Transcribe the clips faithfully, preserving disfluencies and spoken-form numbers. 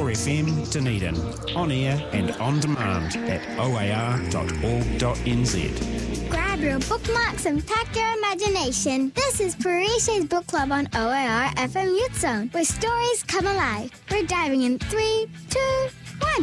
four F M Dunedin, on air and on demand at o a r dot org dot n z. Grab your bookmarks and pack your imagination. This is Parishes Book Club on O A R F M Youth Zone, where stories come alive. We're diving in three, two, one.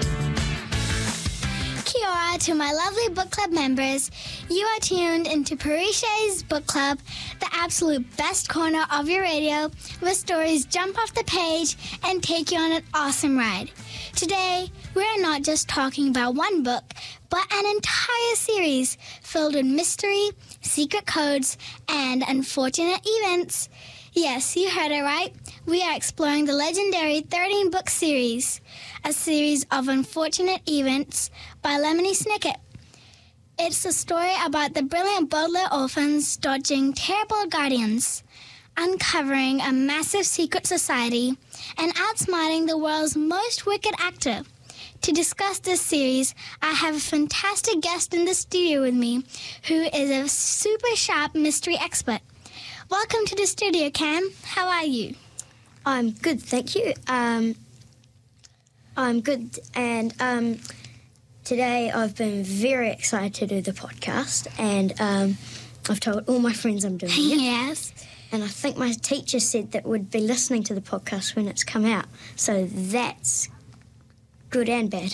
Kia ora to my lovely book club members. You are tuned into Parishes Book Club, the absolute best corner of your radio, where stories jump off the page and take you on an awesome ride. Today, we're not just talking about one book, but an entire series filled with mystery, secret codes, and unfortunate events. Yes, you heard it right. We are exploring the legendary thirteen-book series, a series of unfortunate events by Lemony Snicket. It's a story about the brilliant Baudelaire orphans dodging terrible guardians, uncovering a massive secret society, and outsmarting the world's most wicked actor. To discuss this series, I have a fantastic guest in the studio with me who is a super sharp mystery expert. Welcome to the studio, Cam. How are you? I'm good, thank you. Um, I'm good, and um, today I've been very excited to do the podcast, and um, I've told all my friends I'm doing it. Yes. And I think my teacher said that we'd be listening to the podcast when it's come out, so that's good and bad.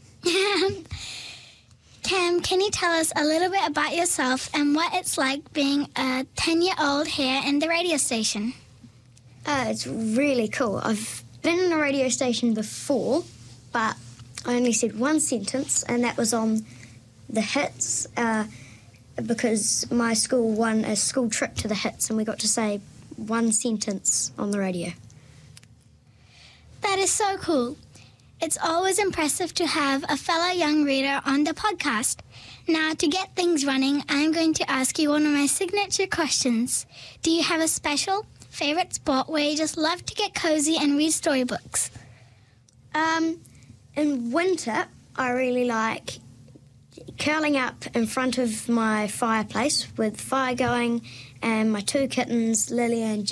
Cam, can you tell us a little bit about yourself and what it's like being a ten-year-old here in the radio station? Uh, it's really cool. I've been in a radio station before, but I only said one sentence, and that was on the hits, uh, because my school won a school trip to the hits, and we got to say one sentence on the radio. That is so cool. It's always impressive to have a fellow young reader on the podcast. Now, to get things running, I'm going to ask you one of my signature questions. Do you have a special favourite spot where you just love to get cosy and read storybooks? Um, in winter, I really like curling up in front of my fireplace with fire going and my two kittens, Lily and